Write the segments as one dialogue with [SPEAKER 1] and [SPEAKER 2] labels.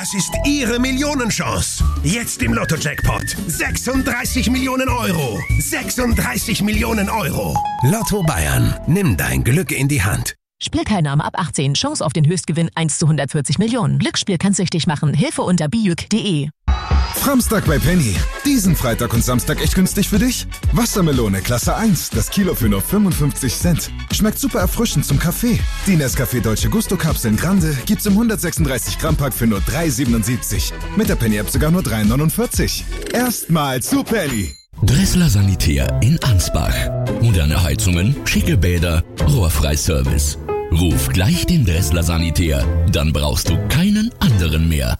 [SPEAKER 1] Das ist Ihre Millionenchance. Jetzt im Lotto-Jackpot. 36 Millionen Euro. 36 Millionen Euro. Lotto Bayern. Nimm dein Glück in die Hand.
[SPEAKER 2] Spielteilnahme ab 18. Chance auf den Höchstgewinn 1 zu 140 Millionen. Glücksspiel kann süchtig machen. Hilfe unter bijuk.de.
[SPEAKER 3] Framstag bei Penny. Diesen Freitag und Samstag echt günstig für dich? Wassermelone Klasse 1, das Kilo für nur 55 Cent. Schmeckt super erfrischend zum Kaffee. Die Nescafé Dolce Gusto Kapseln Grande gibt's im 136 Gramm Pack für nur 3,77. Mit der Penny-App sogar nur 3,49. Erstmal zu Penny.
[SPEAKER 4] Dressler Sanitär in Ansbach. Moderne Heizungen, schicke Bäder, Rohrfreiservice. Ruf gleich den Dressler Sanitär, dann brauchst du keinen anderen mehr.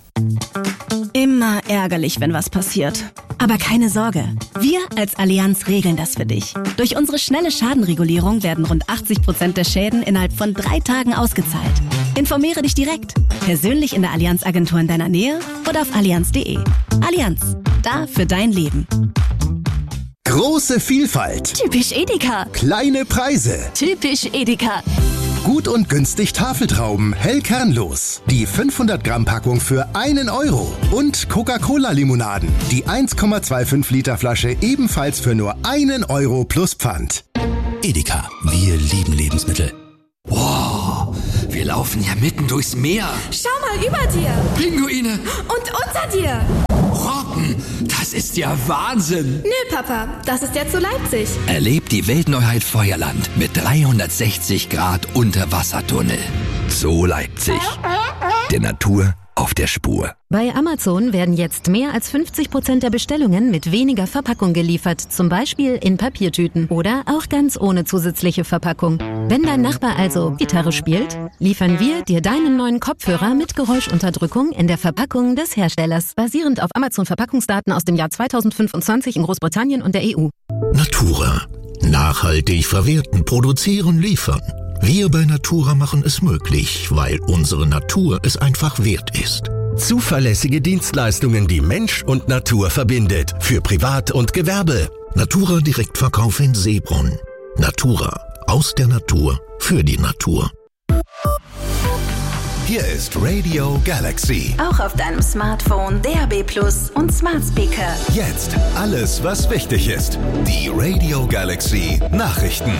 [SPEAKER 5] Immer ärgerlich, wenn was passiert. Aber keine Sorge, wir als Allianz regeln das für dich. Durch unsere schnelle Schadenregulierung werden rund 80% der Schäden innerhalb von 3 Tagen ausgezahlt. Informiere dich direkt, persönlich in der Allianz-Agentur in deiner Nähe oder auf allianz.de. Allianz, da für dein Leben.
[SPEAKER 6] Große Vielfalt.
[SPEAKER 5] Typisch Edeka.
[SPEAKER 6] Kleine Preise.
[SPEAKER 5] Typisch Edeka.
[SPEAKER 6] Gut und günstig Tafeltrauben, hell kernlos. Die 500 Gramm Packung für 1 Euro. Und Coca-Cola-Limonaden. Die 1,25 Liter Flasche ebenfalls für nur 1 Euro plus Pfand.
[SPEAKER 7] Edeka, wir lieben Lebensmittel.
[SPEAKER 8] Wow, wir laufen ja mitten durchs Meer.
[SPEAKER 9] Schau mal über dir.
[SPEAKER 8] Pinguine.
[SPEAKER 9] Und unter dir.
[SPEAKER 8] Robben, das ist ja Wahnsinn.
[SPEAKER 9] Nö, Papa, das ist jetzt so Leipzig.
[SPEAKER 7] Erlebt die Weltneuheit Feuerland mit 360 Grad Unterwassertunnel. So Leipzig. Der Natur auf der Spur.
[SPEAKER 10] Bei Amazon werden jetzt mehr als 50% der Bestellungen mit weniger Verpackung geliefert, zum Beispiel in Papiertüten oder auch ganz ohne zusätzliche Verpackung. Wenn dein Nachbar also Gitarre spielt, liefern wir dir deinen neuen Kopfhörer mit Geräuschunterdrückung in der Verpackung des Herstellers, basierend auf Amazon-Verpackungsdaten aus dem Jahr 2025 in Großbritannien und der EU.
[SPEAKER 11] Natura. Nachhaltig verwerten, produzieren, liefern. Wir bei Natura machen es möglich, weil unsere Natur es einfach wert ist.
[SPEAKER 12] Zuverlässige Dienstleistungen, die Mensch und Natur verbindet. Für Privat und Gewerbe.
[SPEAKER 11] Natura Direktverkauf in Seebrunn. Natura. Aus der Natur. Für die Natur.
[SPEAKER 6] Hier ist Radio Galaxy.
[SPEAKER 5] Auch auf deinem Smartphone, DAB+ und Smart Speaker.
[SPEAKER 6] Jetzt alles, was wichtig ist. Die Radio Galaxy Nachrichten.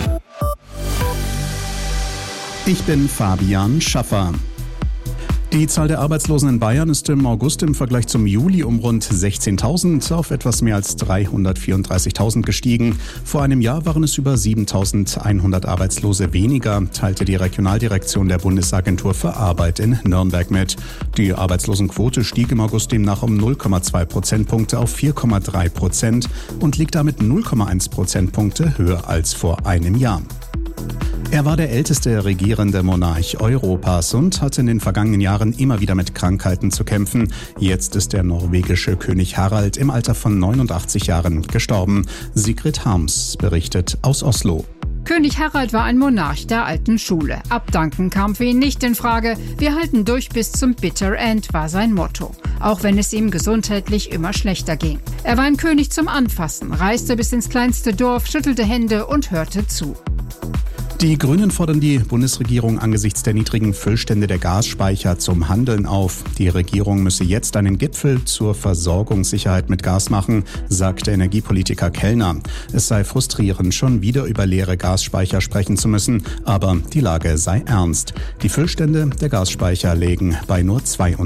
[SPEAKER 13] Ich bin Fabian Schaffer. Die Zahl der Arbeitslosen in Bayern ist im August im Vergleich zum Juli um rund 16.000 auf etwas mehr als 334.000 gestiegen. Vor einem Jahr waren es über 7.100 Arbeitslose weniger, teilte die Regionaldirektion der Bundesagentur für Arbeit in Nürnberg mit. Die Arbeitslosenquote stieg im August demnach um 0,2 Prozentpunkte auf 4,3% und liegt damit 0,1 Prozentpunkte höher als vor einem Jahr. Er war der älteste regierende Monarch Europas und hatte in den vergangenen Jahren immer wieder mit Krankheiten zu kämpfen. Jetzt ist der norwegische König Harald im Alter von 89 Jahren gestorben. Sigrid Harms berichtet aus Oslo.
[SPEAKER 14] König Harald war ein Monarch der alten Schule. Abdanken kam für ihn nicht in Frage. Wir halten durch bis zum Bitter End, war sein Motto. Auch wenn es ihm gesundheitlich immer schlechter ging. Er war ein König zum Anfassen, reiste bis ins kleinste Dorf, schüttelte Hände und hörte zu.
[SPEAKER 13] Die Grünen fordern die Bundesregierung angesichts der niedrigen Füllstände der Gasspeicher zum Handeln auf. Die Regierung müsse jetzt einen Gipfel zur Versorgungssicherheit mit Gas machen, sagt der Energiepolitiker Kellner. Es sei frustrierend, schon wieder über leere Gasspeicher sprechen zu müssen, aber die Lage sei ernst. Die Füllstände der Gasspeicher liegen bei nur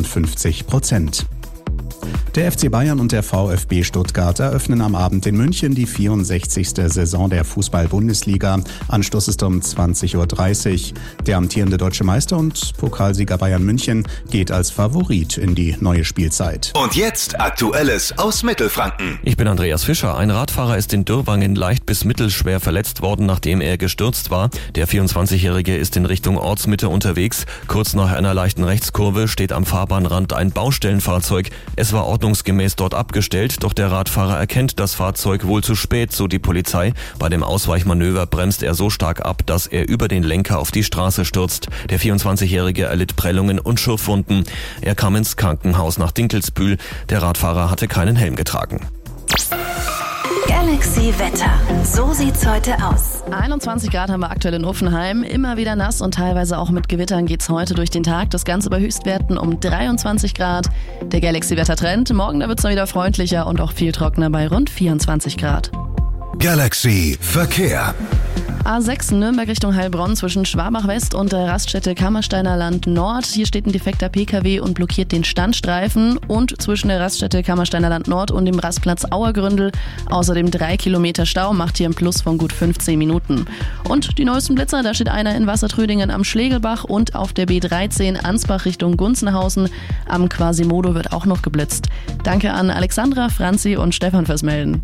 [SPEAKER 13] 52%. Der FC Bayern und der VfB Stuttgart eröffnen am Abend in München die 64. Saison der Fußball-Bundesliga. Anstoß ist um 20.30 Uhr. Der amtierende deutsche Meister und Pokalsieger Bayern München geht als Favorit in die neue Spielzeit.
[SPEAKER 6] Und jetzt Aktuelles aus Mittelfranken.
[SPEAKER 15] Ich bin Andreas Fischer. Ein Radfahrer ist in Dürrwangen leicht bis mittelschwer verletzt worden, nachdem er gestürzt war. Der 24-Jährige ist in Richtung Ortsmitte unterwegs. Kurz nach einer leichten Rechtskurve steht am Fahrbahnrand ein Baustellenfahrzeug. Es war ordnungsgemäß dort abgestellt, doch der Radfahrer erkennt das Fahrzeug wohl zu spät, so die Polizei. Bei dem Ausweichmanöver bremst er so stark ab, dass er über den Lenker auf die Straße stürzt. Der 24-Jährige erlitt Prellungen und Schürfwunden. Er kam ins Krankenhaus nach Dinkelsbühl. Der Radfahrer hatte keinen Helm getragen.
[SPEAKER 5] Galaxy Wetter. So sieht's heute aus.
[SPEAKER 16] 21 Grad haben wir aktuell in Uffenheim. Immer wieder nass und teilweise auch mit Gewittern geht's heute durch den Tag. Das Ganze bei Höchstwerten um 23 Grad. Der Galaxy Wettertrend. Morgen da wird's dann wieder freundlicher und auch viel trockener bei rund 24 Grad.
[SPEAKER 3] Galaxy Verkehr.
[SPEAKER 16] A6 Nürnberg Richtung Heilbronn zwischen Schwabach West und der Raststätte Kammersteiner Land Nord. Hier steht ein defekter PKW und blockiert den Standstreifen. Und zwischen der Raststätte Kammersteiner Land Nord und dem Rastplatz Auergründel außerdem 3 Kilometer Stau, macht hier einen Plus von gut 15 Minuten. Und die neuesten Blitzer, da steht einer in Wassertrödingen am Schlegelbach und auf der B13 Ansbach Richtung Gunzenhausen. Am Quasimodo wird auch noch geblitzt. Danke an Alexandra, Franzi und Stefan fürs Melden.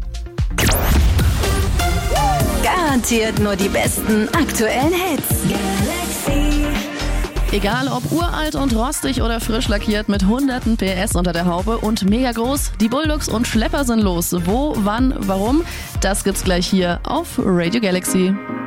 [SPEAKER 5] Garantiert nur die besten aktuellen Hits. Galaxy.
[SPEAKER 16] Egal ob uralt und rostig oder frisch lackiert, mit hunderten PS unter der Haube und mega groß, die Bulldogs und Schlepper sind los. Wo, wann, warum? Das gibt's gleich hier auf Radio Galaxy.